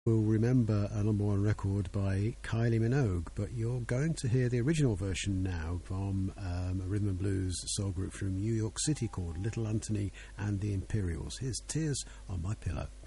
will remember a number one record by Kylie Minogue, but you're going to hear the original version now from a rhythm and blues soul group from New York City called Little Anthony and the Imperials. Here's Tears on My Pillow.